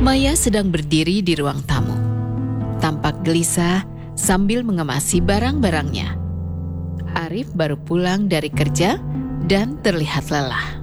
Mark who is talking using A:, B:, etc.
A: Maya sedang berdiri di ruang tamu, tampak gelisah sambil mengemasi barang-barangnya. Arif baru pulang dari kerja dan terlihat lelah.